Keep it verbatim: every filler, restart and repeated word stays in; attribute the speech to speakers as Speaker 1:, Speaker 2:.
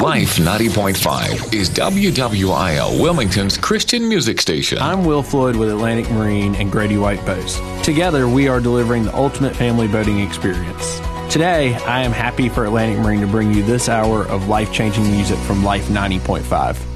Speaker 1: Life ninety point five is W W I L Wilmington's Christian music station.
Speaker 2: I'm Will Floyd with Atlantic Marine and Grady White Boats. Together, we are delivering the ultimate family boating experience. Today, I am happy for Atlantic Marine to bring you this hour of life-changing music from Life ninety point five.